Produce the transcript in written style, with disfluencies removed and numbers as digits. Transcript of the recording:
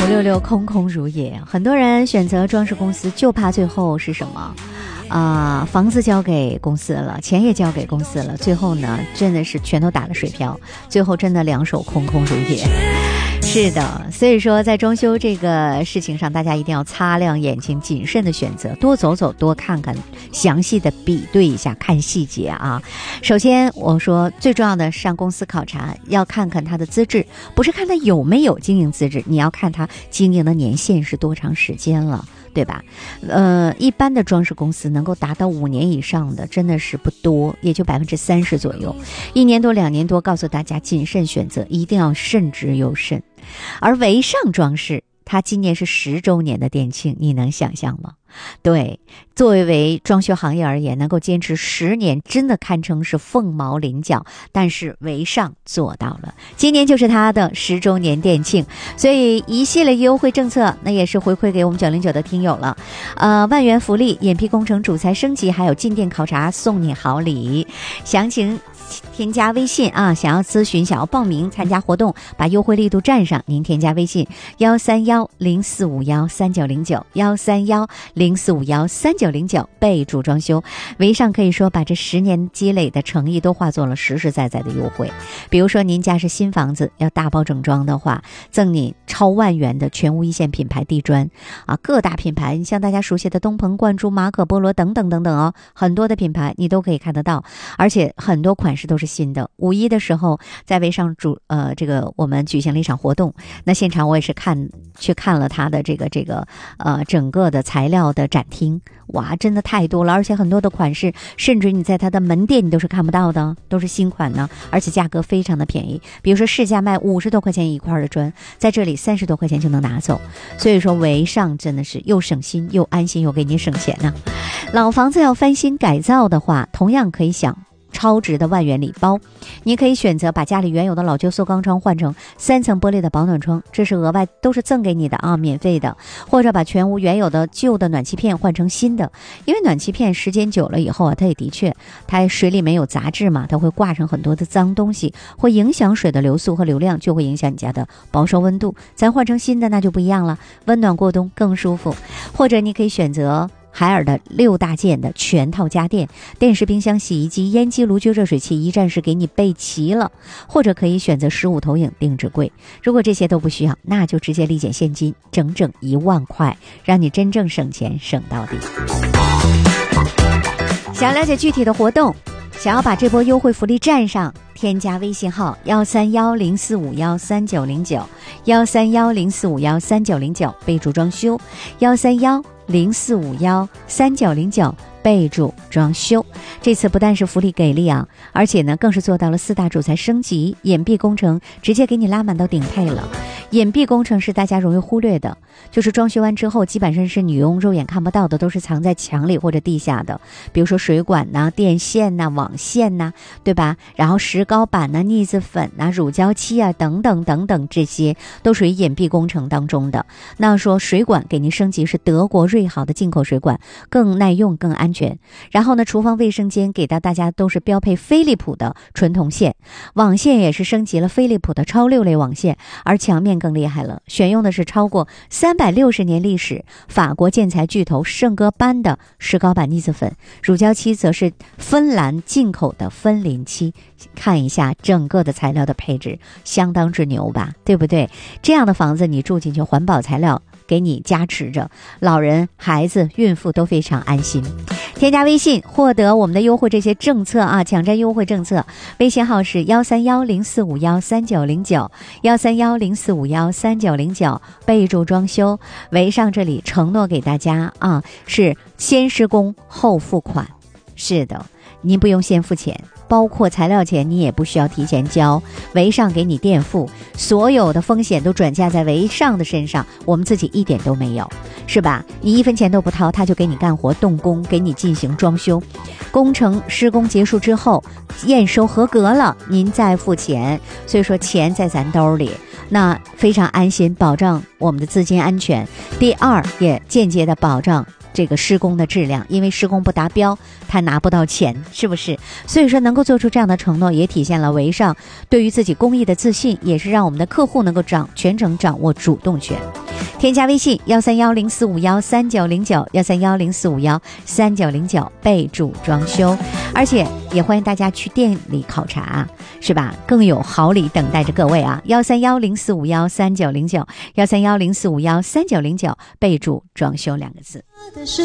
566空空如也，很多人选择装饰公司就怕最后是什么房子交给公司了，钱也交给公司了，最后呢真的是全都打了水漂，最后真的两手空空如也。是的，所以说在装修这个事情上，大家一定要擦亮眼睛，谨慎的选择，多走走，多看看，详细的比对一下，看细节啊。首先我说最重要的，上公司考察要看看他的资质，不是看他有没有经营资质，你要看他经营的年限是多长时间了，对吧？一般的装饰公司能够达到5年以上的真的是不多，也就30%左右。1年多2年多，告诉大家谨慎选择，一定要慎之又慎。而维尚装饰它今年是10周年的店庆，你能想象吗？对，作为装修行业而言，能够坚持10年真的堪称是凤毛麟角，但是维尚做到了，今年就是它的10周年店庆，所以一系列优惠政策那也是回馈给我们909的听友了。万元福利，眼皮工程主材升级，还有进店考察送你好礼，详情添加微信啊，想要咨询想要报名参加活动，把优惠力度占上，您添加微信13104513909，13104513909，备注装修。维尚可以说把这10年积累的诚意都化作了实实在在的优惠。比如说您家是新房子要大包整装的话，赠你超万元的全屋一线品牌地砖啊，各大品牌像大家熟悉的东鹏、冠珠、马可波罗等等等等哦，很多的品牌你都可以看得到，而且很多款式都是新的。5·1的时候在维尚我们举行了一场活动，那现场我也是去看了它的整个的材料的展厅，哇，真的太多了，而且很多的款式甚至你在它的门店你都是看不到的，都是新款呢，而且价格非常的便宜。比如说市价卖50多块钱一块的砖，在这里30多块钱就能拿走，所以说维尚真的是又省心又安心又给你省钱呢。老房子要翻新改造的话，同样可以享超值的万元礼包，你可以选择把家里原有的老旧塑钢窗换成3层玻璃的保暖窗，这是额外都是赠给你的啊，免费的。或者把全屋原有的旧的暖气片换成新的，因为暖气片时间久了以后啊，它也的确它水里面有杂质嘛，它会挂上很多的脏东西，会影响水的流速和流量，就会影响你家的保收温度。咱换成新的那就不一样了，温暖过冬更舒服。或者你可以选择海尔的6大件的全套家电，电视、冰箱、洗衣机、烟机、炉具、热水器，一站式给你备齐了。或者可以选择15投影定制柜，如果这些都不需要，那就直接立减现金，整整1万块，让你真正省钱省到底。想了解具体的活动，想要把这波优惠福利占上，添加微信号13104513909，13104513909，备注装修，13104513909，备注装修。这次不但是福利给力啊，而且呢更是做到了4大主材升级，掩蔽工程直接给你拉满到顶配了。掩蔽工程是大家容易忽略的，就是装修完之后基本上是你用肉眼看不到的，都是藏在墙里或者地下的，比如说水管呐、电线呐、网线呐，对吧？然后石膏板呐、腻子粉呐、乳胶漆啊等等等等，这些都属于掩蔽工程当中的。那说水管给您升级是德国瑞好的进口水管，更耐用更安全。然后呢，厨房卫生间给到大家都是标配飞利浦的纯铜线，网线也是升级了飞利浦的超6类网线，而墙面更厉害了，选用的是超过360年历史法国建材巨头圣歌班的石膏板腻子粉，乳胶漆则是芬兰进口的芬林漆。看一下整个的材料的配置，相当之牛吧，对不对？这样的房子你住进去，环保材料给你加持着，老人、孩子、孕妇都非常安心。添加微信获得我们的优惠这些政策啊，抢占优惠政策。微信号是13104513909，13104513909，备注装修。维尚这里承诺给大家啊，是先施工后付款。是的，您不用先付钱，包括材料钱你也不需要提前交，维尚给你垫付，所有的风险都转嫁在维尚的身上，我们自己一点都没有，是吧？你1分钱都不掏，他就给你干活动工，给你进行装修，工程施工结束之后验收合格了，您再付钱，所以说钱在咱兜里，那非常安心，保障我们的资金安全。第二，也间接的保障这个施工的质量，因为施工不达标他拿不到钱，是不是？所以说能够做出这样的承诺，也体现了维尚对于自己工艺的自信，也是让我们的客户能够全程掌握主动权。 添加微信13104513909，13104513909，备注装修。而且也欢迎大家去店里考察，是吧？更有好礼等待着各位啊！13104513909，13104513909，备注装修2个字。